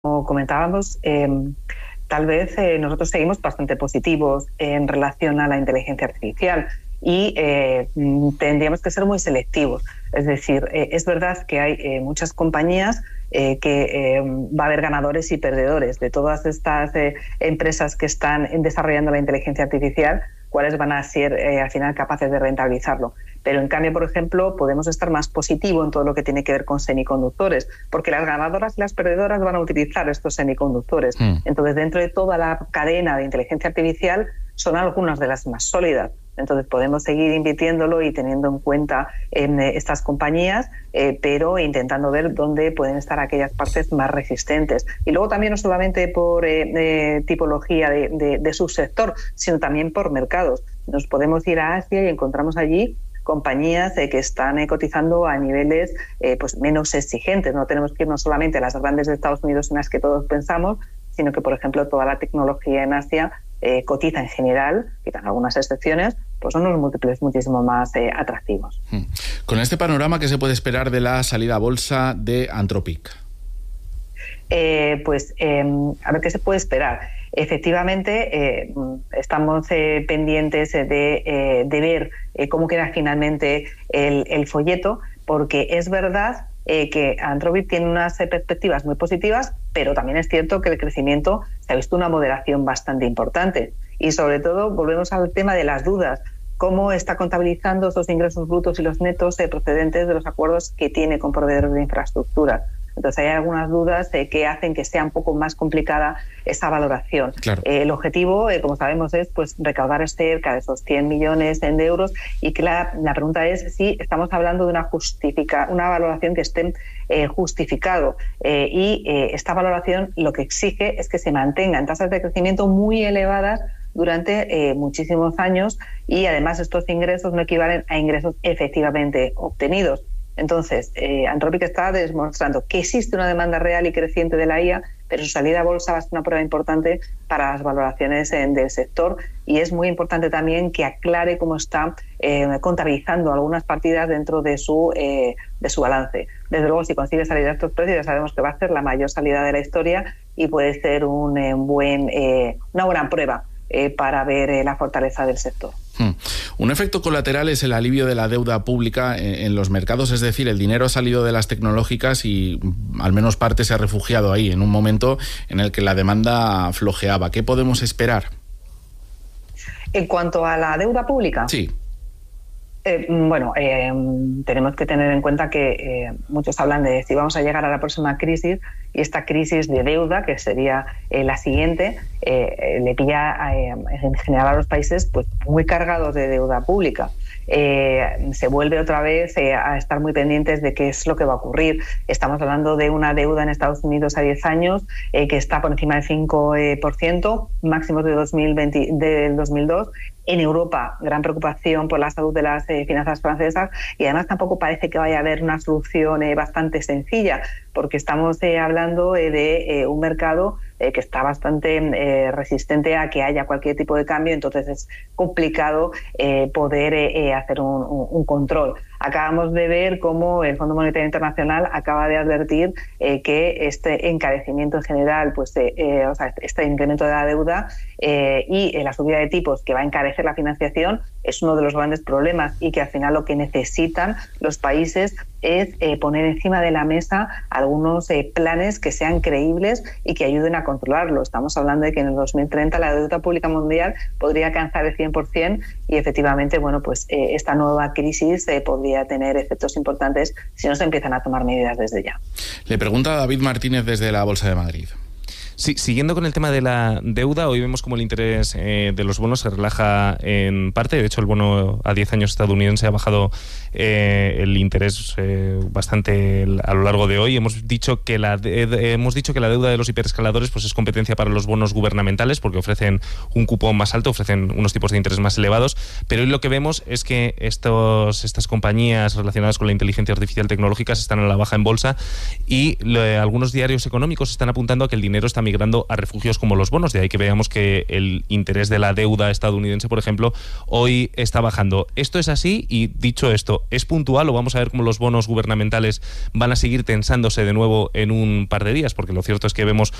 como comentábamos, tal vez nosotros seguimos bastante positivos en relación a la inteligencia artificial y tendríamos que ser muy selectivos. Es decir, es verdad que hay muchas compañías que va a haber ganadores y perdedores de todas estas empresas que están desarrollando la inteligencia artificial, cuáles van a ser al final capaces de rentabilizarlo. Pero en cambio, por ejemplo, podemos estar más positivo en todo lo que tiene que ver con semiconductores, porque las ganadoras y las perdedoras van a utilizar estos semiconductores. Entonces, dentro de toda la cadena de inteligencia artificial, son algunas de las más sólidas. Entonces, podemos seguir invirtiéndolo y teniendo en cuenta en estas compañías, pero intentando ver dónde pueden estar aquellas partes más resistentes. Y luego también no solamente por tipología de subsector, sino también por mercados. Nos podemos ir a Asia y encontramos allí compañías que están cotizando a niveles pues menos exigentes. No tenemos que irnos solamente a las grandes de Estados Unidos en las que todos pensamos, sino que, por ejemplo, toda la tecnología en Asia cotiza en general, quitan algunas excepciones, pues son unos múltiples muchísimo más atractivos. Con este panorama, ¿qué se puede esperar de la salida a bolsa de Anthropic? A ver qué se puede esperar. Efectivamente, estamos pendientes de ver cómo queda finalmente el folleto, porque es verdad que Anthropic tiene unas perspectivas muy positivas, pero también es cierto que el crecimiento se ha visto una moderación bastante importante. Y sobre todo volvemos al tema de las dudas. ¿Cómo está contabilizando estos ingresos brutos y los netos procedentes de los acuerdos que tiene con proveedores de infraestructura? Entonces hay algunas dudas que hacen que sea un poco más complicada esa valoración. Claro. El objetivo, como sabemos, es pues recaudar cerca de esos 100 millones de euros, y que la pregunta es si estamos hablando de una valoración que esté justificado. Esta valoración lo que exige es que se mantengan tasas de crecimiento muy elevadas durante muchísimos años, y además estos ingresos no equivalen a ingresos efectivamente obtenidos. Entonces, Anthropic está demostrando que existe una demanda real y creciente de la IA, pero su salida a bolsa va a ser una prueba importante para las valoraciones del sector, y es muy importante también que aclare cómo está contabilizando algunas partidas dentro de su balance. Desde luego, si consigue salir a estos precios, ya sabemos que va a ser la mayor salida de la historia y puede ser una buena prueba para ver la fortaleza del sector. Un efecto colateral es el alivio de la deuda pública en los mercados, es decir, el dinero ha salido de las tecnológicas y al menos parte se ha refugiado ahí, en un momento en el que la demanda flojeaba. ¿Qué podemos esperar? En cuanto a la deuda pública. Sí. Tenemos que tener en cuenta que muchos hablan de si vamos a llegar a la próxima crisis, y esta crisis de deuda, que sería la siguiente, le pilla en general a los países pues muy cargados de deuda pública. Se vuelve otra vez a estar muy pendientes de qué es lo que va a ocurrir. Estamos hablando de una deuda en Estados Unidos a 10 años que está por encima del 5%, máximos de 2002. En Europa, gran preocupación por la salud de las finanzas francesas, y además tampoco parece que vaya a haber una solución bastante sencilla, porque estamos hablando de un mercado que está bastante resistente a que haya cualquier tipo de cambio, entonces es complicado poder hacer un control. Acabamos de ver cómo el Fondo Monetario Internacional acaba de advertir que este encarecimiento en general, este incremento de la deuda y la subida de tipos que va a encarecer la financiación es uno de los grandes problemas, y que al final lo que necesitan los países es poner encima de la mesa algunos planes que sean creíbles y que ayuden a controlarlo. Estamos hablando de que en el 2030 la deuda pública mundial podría alcanzar el 100%, y efectivamente, esta nueva crisis podría tener efectos importantes si no se empiezan a tomar medidas desde ya. Le pregunta David Martínez desde la Bolsa de Madrid. Sí, siguiendo con el tema de la deuda, hoy vemos como el interés de los bonos se relaja en parte. De hecho, el bono a 10 años estadounidense ha bajado el interés bastante a lo largo de hoy. Hemos dicho que la deuda de los hiperescaladores pues es competencia para los bonos gubernamentales, porque ofrecen un cupón más alto, ofrecen unos tipos de interés más elevados. Pero hoy lo que vemos es que estas compañías relacionadas con la inteligencia artificial tecnológica están a la baja en bolsa, y algunos diarios económicos están apuntando a que el dinero está migrando a refugios como los bonos. De ahí que veamos que el interés de la deuda estadounidense, por ejemplo, hoy está bajando. ¿Esto es así? Y dicho esto, ¿es puntual o vamos a ver cómo los bonos gubernamentales van a seguir tensándose de nuevo en un par de días? Porque lo cierto es que vemos